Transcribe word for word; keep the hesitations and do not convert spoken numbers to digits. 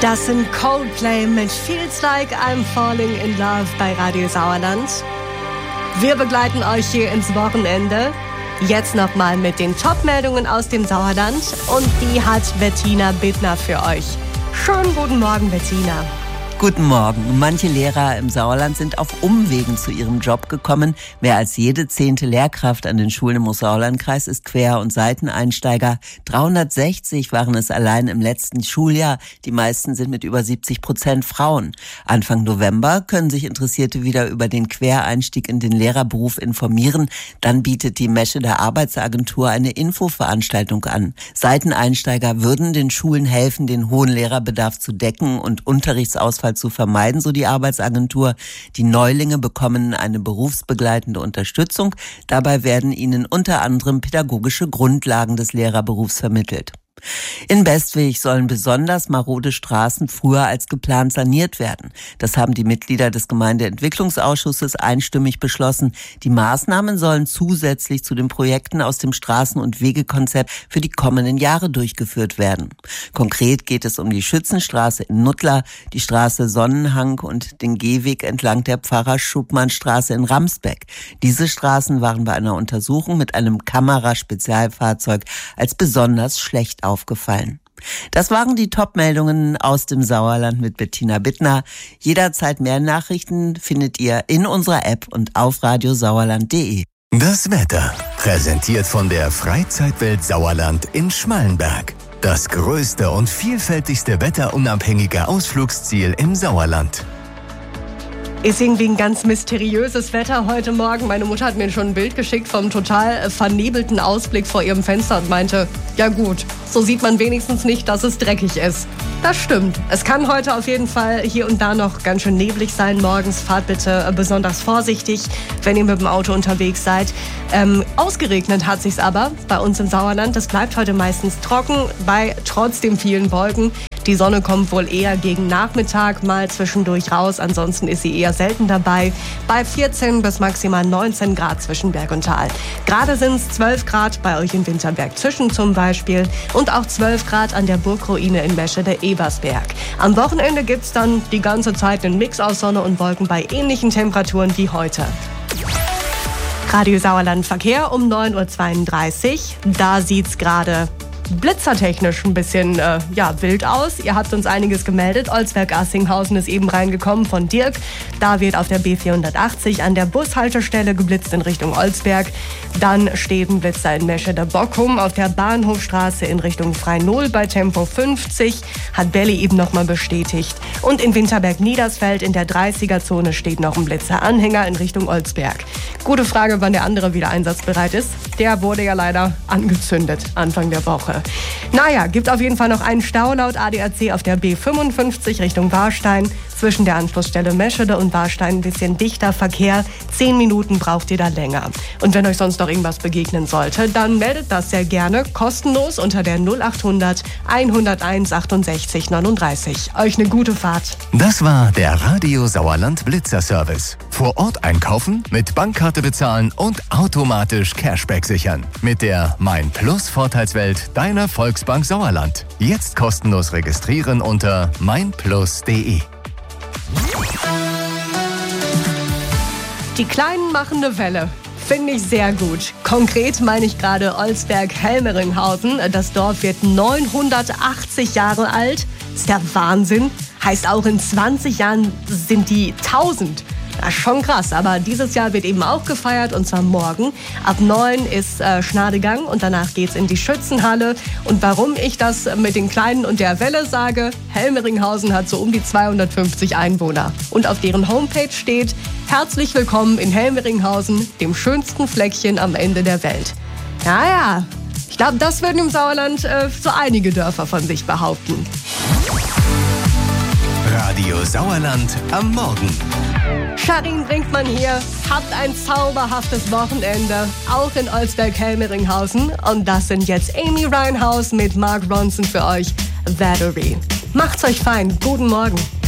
Das sind Coldplay mit Feels Like I'm Falling in Love bei Radio Sauerland. Wir begleiten euch hier ins Wochenende. Jetzt nochmal mit den Top-Meldungen aus dem Sauerland. Und die hat Bettina Bittner für euch. Schönen guten Morgen, Bettina. Guten Morgen. Manche Lehrer im Sauerland sind auf Umwegen zu ihrem Job gekommen. Mehr als jede zehnte Lehrkraft an den Schulen im Sauerlandkreis ist Quer- und Seiteneinsteiger. dreihundertsechzig waren es allein im letzten Schuljahr. Die meisten sind mit über siebzig Prozent Frauen. Anfang November können sich Interessierte wieder über den Quereinstieg in den Lehrerberuf informieren. Dann bietet die Mescheder Arbeitsagentur eine Infoveranstaltung an. Seiteneinsteiger würden den Schulen helfen, den hohen Lehrerbedarf zu decken und Unterrichtsausfall zu vermeiden, so die Arbeitsagentur. Die Neulinge bekommen eine berufsbegleitende Unterstützung. Dabei werden ihnen unter anderem pädagogische Grundlagen des Lehrerberufs vermittelt. In Bestwig sollen besonders marode Straßen früher als geplant saniert werden. Das haben die Mitglieder des Gemeindeentwicklungsausschusses einstimmig beschlossen. Die Maßnahmen sollen zusätzlich zu den Projekten aus dem Straßen- und Wegekonzept für die kommenden Jahre durchgeführt werden. Konkret geht es um die Schützenstraße in Nuttlar, die Straße Sonnenhang und den Gehweg entlang der Pfarrer-Schubmann-Straße in Ramsbeck. Diese Straßen waren bei einer Untersuchung mit einem Kameraspezialfahrzeug als besonders schlecht aufgefallen. Das waren die Top-Meldungen aus dem Sauerland mit Bettina Bittner. Jederzeit mehr Nachrichten findet ihr in unserer App und auf radiosauerland punkt de. Das Wetter, präsentiert von der Freizeitwelt Sauerland in Schmallenberg. Das größte und vielfältigste wetterunabhängige Ausflugsziel im Sauerland. Ist irgendwie ein ganz mysteriöses Wetter heute Morgen. Meine Mutter hat mir schon ein Bild geschickt vom total vernebelten Ausblick vor ihrem Fenster und meinte, ja gut, so sieht man wenigstens nicht, dass es dreckig ist. Das stimmt. Es kann heute auf jeden Fall hier und da noch ganz schön neblig sein morgens. Fahrt bitte besonders vorsichtig, wenn ihr mit dem Auto unterwegs seid. Ähm, ausgeregnet hat sich's aber bei uns im Sauerland. Es bleibt heute meistens trocken, bei trotzdem vielen Wolken. Die Sonne kommt wohl eher gegen Nachmittag mal zwischendurch raus. Ansonsten ist sie eher selten dabei. Bei vierzehn bis maximal neunzehn Grad zwischen Berg und Tal. Gerade sind es zwölf Grad bei euch in Winterberg-Zwischen zum Beispiel. Und auch zwölf Grad an der Burgruine in Meschede-Ebersberg. Am Wochenende gibt's dann die ganze Zeit einen Mix aus Sonne und Wolken bei ähnlichen Temperaturen wie heute. Radio Sauerland Verkehr um neun Uhr zweiunddreißig. Da sieht's gerade blitzertechnisch ein bisschen äh, ja, wild aus. Ihr habt uns einiges gemeldet. Olsberg-Assinghausen ist eben reingekommen von Dirk. Da wird auf der B vierhundertachtzig an der Bushaltestelle geblitzt in Richtung Olsberg. Dann steht ein Blitzer in Meschede-Bockum auf der Bahnhofstraße in Richtung Freinol bei Tempo fünfzig. Hat Belly eben nochmal bestätigt. Und in Winterberg-Niedersfeld in der dreißiger-Zone steht noch ein Blitzer-Anhänger in Richtung Olsberg. Gute Frage, wann der andere wieder einsatzbereit ist. Der wurde ja leider angezündet Anfang der Woche. Naja, gibt auf jeden Fall noch einen Stau laut A D A C auf der B fünfundfünfzig Richtung Warstein. Zwischen der Anschlussstelle Meschede und Warstein ein bisschen dichter Verkehr. Zehn Minuten braucht ihr da länger. Und wenn euch sonst noch irgendwas begegnen sollte, dann meldet das sehr gerne kostenlos unter der null achthundert hunderteins achtundsechzig neununddreißig. Euch eine gute Fahrt. Das war der Radio Sauerland Blitzer Service. Vor Ort einkaufen, mit Bankkarte bezahlen und automatisch Cashback sichern. Mit der Mein Plus Vorteilswelt deiner Volksbank Sauerland. Jetzt kostenlos registrieren unter mein plus punkt de. Die Kleinen machen eine Welle. Finde ich sehr gut. Konkret meine ich gerade Olsberg-Helmeringhausen. Das Dorf wird neunhundertachtzig Jahre alt. Das ist der Wahnsinn. Heißt auch in zwanzig Jahren sind die tausend. Das ist schon krass, aber dieses Jahr wird eben auch gefeiert und zwar morgen. Ab neun ist äh, Schnadegang und danach geht's in die Schützenhalle. Und warum ich das mit den Kleinen und der Welle sage, Helmeringhausen hat so um die zweihundertfünfzig Einwohner. Und auf deren Homepage steht, herzlich willkommen in Helmeringhausen, dem schönsten Fleckchen am Ende der Welt. Ja, ja, ich glaube, das würden im Sauerland äh, so einige Dörfer von sich behaupten. Radio Sauerland am Morgen. Charin Brinkmann hier. Habt ein zauberhaftes Wochenende, auch in Olsberg-Helmeringhausen. Und das sind jetzt Amy Winehouse mit Mark Ronson für euch, Valerie. Macht's euch fein. Guten Morgen.